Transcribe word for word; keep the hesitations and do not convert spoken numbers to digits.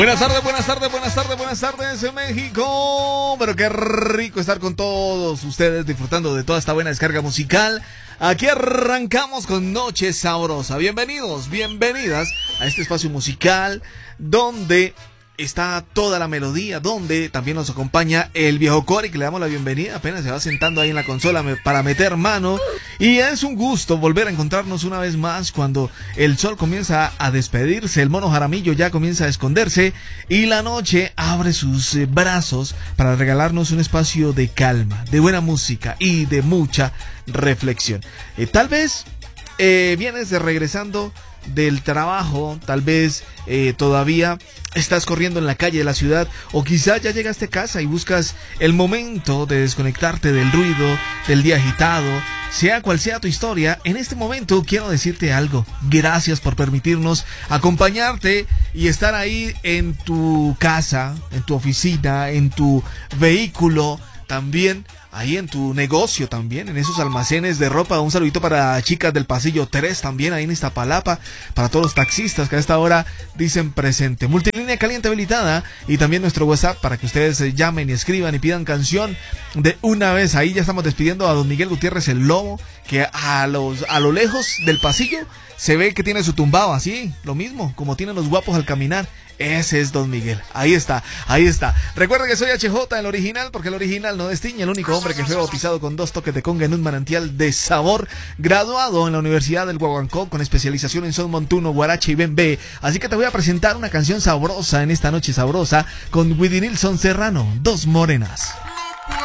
Buenas tardes, buenas tardes, buenas tardes, buenas tardes en México. Pero qué rico estar con todos ustedes disfrutando de toda esta buena descarga musical. Aquí arrancamos con Noche Sabrosa. Bienvenidos, bienvenidas a este espacio musical donde está toda la melodía, donde también nos acompaña el viejo Cory, que le damos la bienvenida, apenas se va sentando ahí en la consola para meter mano. Y es un gusto volver a encontrarnos una vez más cuando el sol comienza a despedirse, el mono Jaramillo ya comienza a esconderse y la noche abre sus eh, brazos para regalarnos un espacio de calma, de buena música y de mucha reflexión. Eh, tal vez eh, vienes de regresando del trabajo, tal vez eh, todavía estás corriendo en la calle de la ciudad, o quizá ya llegaste a casa y buscas el momento de desconectarte del ruido, del día agitado. Sea cual sea tu historia, en este momento quiero decirte algo. Gracias por permitirnos acompañarte y estar ahí en tu casa, en tu oficina, en tu vehículo, también ahí en tu negocio, también en esos almacenes de ropa. Un saludito para chicas del pasillo tres, también ahí en Iztapalapa, para todos los taxistas que a esta hora dicen presente. Multilínea caliente habilitada y también nuestro WhatsApp para que ustedes se llamen y escriban y pidan canción de una vez. Ahí ya estamos despidiendo a don Miguel Gutiérrez el Lobo, que a los a lo lejos del pasillo se ve que tiene su tumbado, así, lo mismo, como tienen los guapos al caminar. Ese es don Miguel. Ahí está, ahí está. Recuerda que soy H J, el original, porque el original no destiñe. El único hombre que fue bautizado con dos toques de conga en un manantial de sabor. Graduado en la Universidad del Guaguancó con especialización en son montuno, guaracha y bembé. Así que te voy a presentar una canción sabrosa en esta noche sabrosa con Willie Nilsson Serrano, Dos Morenas.